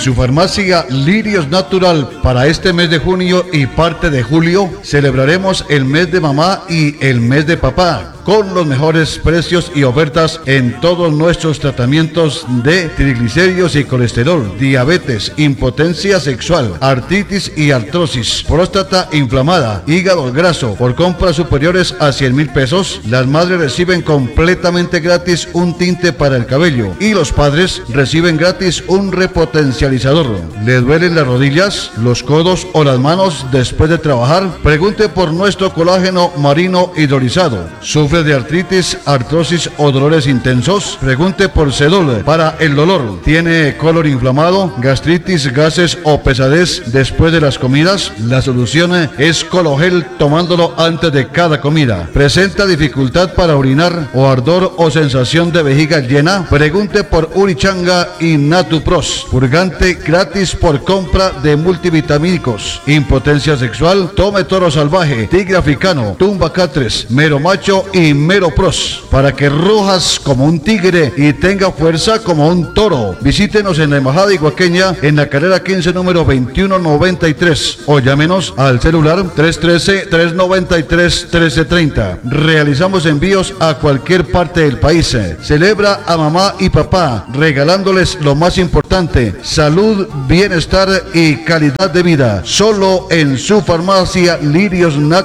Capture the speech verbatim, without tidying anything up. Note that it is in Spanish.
su farmacia Lirios Natural, para este mes de junio y parte de julio, celebraremos el mes de mamá y el mes de papá, con los mejores precios y ofertas en todos nuestros tratamientos de triglicéridos y colesterol, diabetes, impotencia sexual, artritis y artrosis, próstata inflamada, hígado graso. Por compras superiores a cien mil pesos, las madres reciben completamente gratis un tinte para el cabello y los padres reciben gratis un repotencializador. ¿Le duelen las rodillas, los codos o las manos después de trabajar? Pregunte por nuestro colágeno marino hidrolizado. ¿Sufre de artritis, artrosis o dolores intensos? Pregunte por Sedol para el dolor. ¿Tiene colon inflamado, gastritis, gases o pesadez después de las comidas? La solución es Cologel, tomándolo antes de cada comida. ¿Presenta dificultad para orinar o ardor o sensación de vejiga llena? Pregunte por Urichanga y Natupros, purgante gratis por compra de multivitamínicos. Impotencia sexual, tome Toro Salvaje, Tigre Africano, Tumba Catres, Mero Macho y Mero Pros, para que rujas como un tigre y tenga fuerza como un toro. Visítenos en la Embajada Iguaqueña, en la carrera quince, número veintiuno noventa y tres, o llámenos al celular tres uno tres, tres nueve tres, uno tres tres cero. Realizamos envíos a cualquier parte del país. Celebra a mamá y papá, regalándoles lo más importante: salud, bienestar y calidad de vida. Solo en su farmacia Lirios Natural.